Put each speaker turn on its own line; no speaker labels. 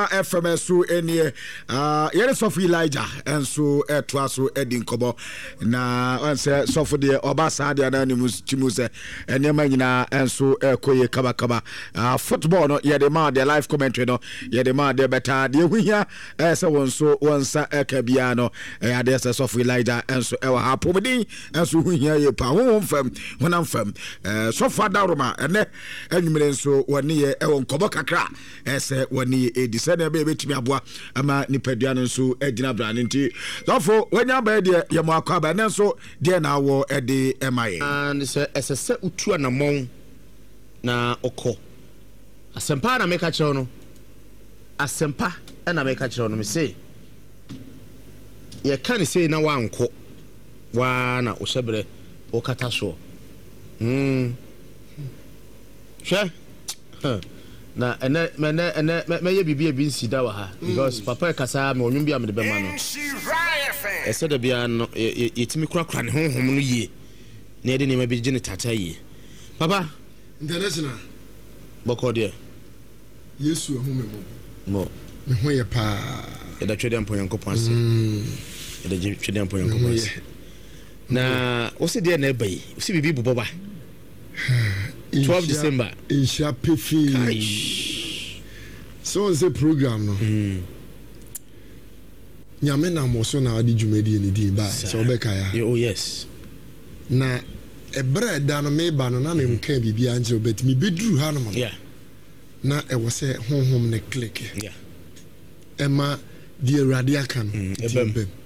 FMSU enie yere Sophie Elijah enso etwa so edin kobo na onse Sophie de obasa de na nimu timuse enema nyina enso ekoye kaba football no yede ma de live commentary no yede ma de beta de huhia se wonso wonsa ekabia no ade se Sophie Elijah enso ewa ha pomedin enso huhia ye pa honfam honamfam Sofa Daroma ene enwumere enso woni ye ewon kobo kakra ese woni edise na be betimi aboa ama nipadua no nso agina brane nti sofo wanya ba de ye mo akwa ba nenso de na wo ede emaye
and se esese utu anamon na okọ asempa na meka kire no asempa na meka kire no me say ye kan say na wanko wa na ohyebre o kata so hwe na me ye bibia bi nsida wa ha because papa kasa me onwum bia me de be ma no ese de bia no yetimi kura ne honhom no yie na yede ne ma bi gine tata yie papa
international
boko de
yesu ehome mo me ho ye pa
e da twede ampo yankopon ase e da twede ampo yankopon ase na o se de na ebai o se bibi bobo ba 12 December
Isha Pifi so is a program no nyame na mo so na adi jumedi ni di ba so be kaya
oh yes
na ebre da no me ba no na me mka bibia nje obet mi bedru ha no
yeah
na e wo se honhom ne click
yeah
ema di radia kan